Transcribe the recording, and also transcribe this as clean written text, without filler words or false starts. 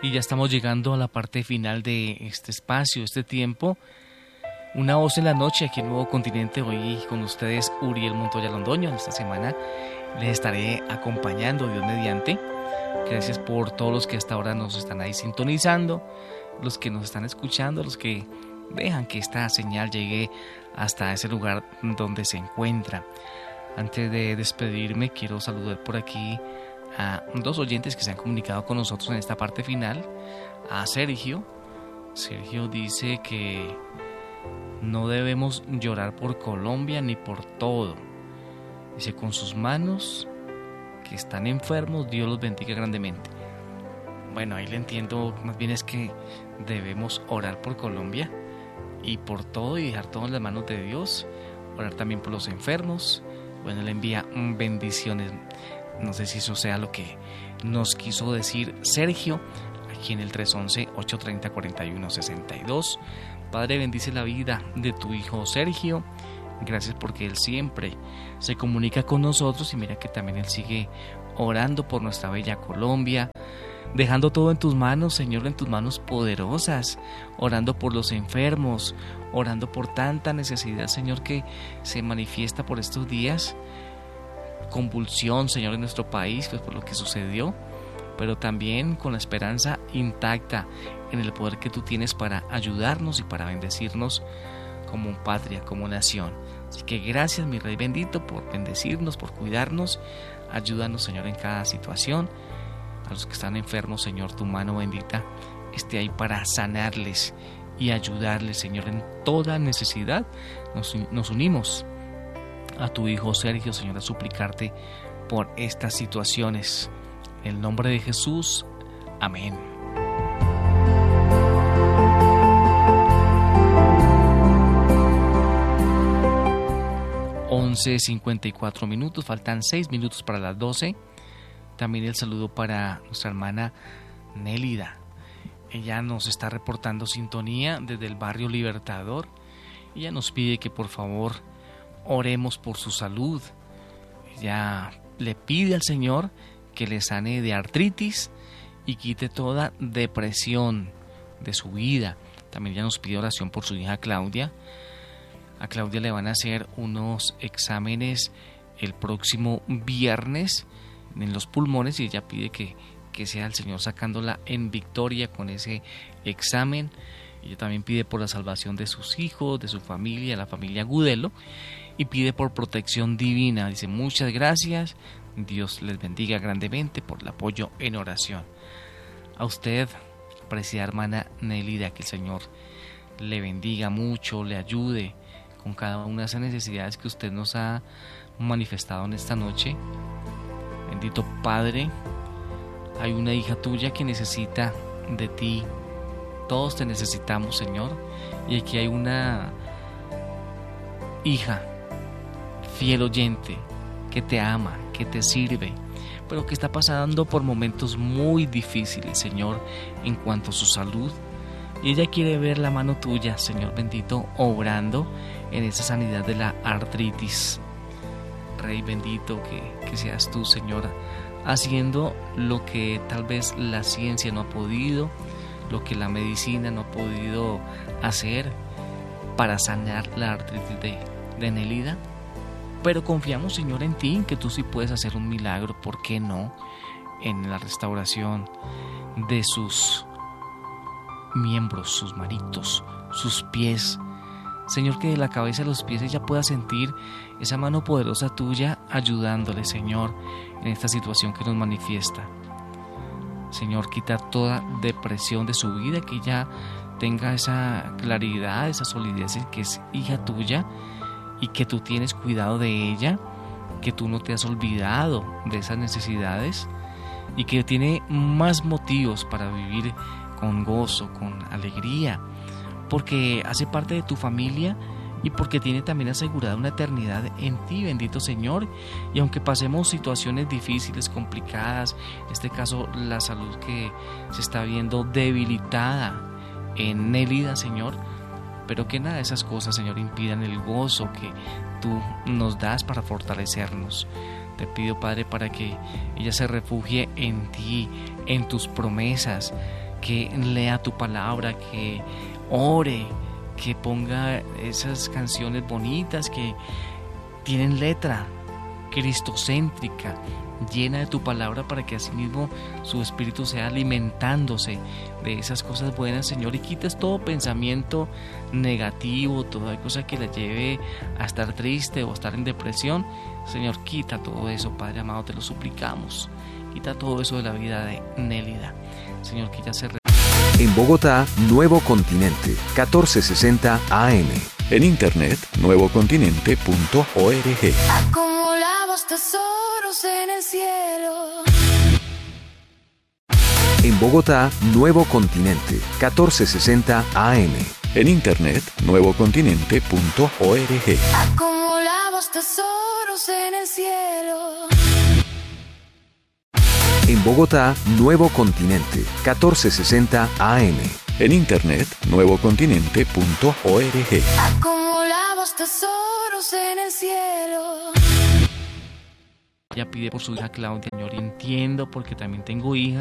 Y ya estamos llegando a la parte final de este espacio, este tiempo. Una voz en la noche aquí en Nuevo Continente. Hoy con ustedes Uriel Montoya Londoño. En esta semana les estaré acompañando, Dios mediante. Gracias por todos los que hasta ahora nos están ahí sintonizando, los que nos están escuchando, los que dejan que esta señal llegue hasta ese lugar donde se encuentra. Antes de despedirme, quiero saludar por aquí a dos oyentes que se han comunicado con nosotros en esta parte final. A Sergio. Sergio dice que no debemos llorar por Colombia ni por todo. Dice, con sus manos que están enfermos, Dios los bendiga grandemente. Bueno, ahí le entiendo, más bien es que debemos orar por Colombia y por todo y dejar todo en las manos de Dios. Orar también por los enfermos. Bueno, le envía bendiciones. No sé si eso sea lo que nos quiso decir Sergio aquí en el 311-830-4162. Padre, bendice la vida de tu hijo Sergio. Gracias porque él siempre se comunica con nosotros y mira que también él sigue orando por nuestra bella Colombia, dejando todo en tus manos, Señor, en tus manos poderosas, orando por los enfermos, orando por tanta necesidad, Señor, que se manifiesta por estos días. Convulsión, Señor, en nuestro país, pues por lo que sucedió, pero también con la esperanza intacta en el poder que tú tienes para ayudarnos y para bendecirnos como patria, como nación. Así que gracias, mi Rey bendito, por bendecirnos, por cuidarnos. Ayúdanos, Señor, en cada situación. A los que están enfermos, Señor, tu mano bendita esté ahí para sanarles y ayudarles, Señor, en toda necesidad. Nos unimos a tu hijo Sergio, Señor, a suplicarte por estas situaciones. En el nombre de Jesús, amén. (11:54), faltan 6 minutos para las 12. También el saludo para nuestra hermana Nélida. Ella nos está reportando sintonía desde el barrio Libertador. Ella nos pide que por favor oremos por su salud. Ella le pide al Señor que le sane de artritis y quite toda depresión de su vida. También ella nos pide oración por su hija Claudia. A Claudia le van a hacer unos exámenes el próximo viernes en los pulmones y ella pide que sea el Señor sacándola en victoria con ese examen. Ella también pide por la salvación de sus hijos, de su familia, la familia Gudelo, y pide por protección divina. Dice, muchas gracias, Dios les bendiga grandemente por el apoyo en oración. A usted, apreciada hermana Nélida, que el Señor le bendiga mucho, le ayude con cada una de esas necesidades que usted nos ha manifestado en esta noche. Bendito Padre, hay una hija tuya que necesita de ti. Todos te necesitamos, Señor. Y aquí hay una hija fiel oyente que te ama, que te sirve, pero que está pasando por momentos muy difíciles, Señor, en cuanto a su salud. Y ella quiere ver la mano tuya, Señor bendito, obrando en esa sanidad de la artritis. Rey bendito, que seas tú, Señor, haciendo lo que tal vez la ciencia no ha podido, lo que la medicina no ha podido hacer para sanar la artritis de Nélida. Pero confiamos, Señor, en ti, que tú sí puedes hacer un milagro, ¿por qué no? En la restauración de sus miembros, sus manitos, sus pies. Señor, que de la cabeza a los pies ella pueda sentir esa mano poderosa tuya ayudándole, Señor, en esta situación que nos manifiesta. Señor, quita toda depresión de su vida, que ella tenga esa claridad, esa solidez en que es hija tuya y que tú tienes cuidado de ella, que tú no te has olvidado de esas necesidades y que tiene más motivos para vivir con gozo, con alegría, porque hace parte de tu familia y porque tiene también asegurada una eternidad en ti, bendito Señor. Y aunque pasemos situaciones difíciles, complicadas, en este caso la salud que se está viendo debilitada en Nélida, Señor, pero que nada de esas cosas, Señor, impidan el gozo que tú nos das para fortalecernos. Te pido, Padre, para que ella se refugie en ti, en tus promesas, que lea tu palabra, que ore, que ponga esas canciones bonitas que tienen letra cristocéntrica, llena de tu palabra, para que asimismo su espíritu sea alimentándose de esas cosas buenas, Señor, y quites todo pensamiento negativo, toda cosa que la lleve a estar triste o a estar en depresión. Señor, quita todo eso, Padre amado, te lo suplicamos. Quita todo eso de la vida de Nélida, Señor, que ya se... En Bogotá, Nuevo Continente, 1460 AM. En internet, nuevocontinente.org. Acumulamos tesoros en el cielo. En Bogotá, Nuevo Continente, 1460 AM. En internet, nuevocontinente.org. Acumulamos tesoros en el cielo. En Bogotá, Nuevo Continente, 1460 AM. En internet, nuevocontinente.org. Acumulamos tesoros en el cielo. Ella pide por su hija Claudia, Señor, y entiendo porque también tengo hijas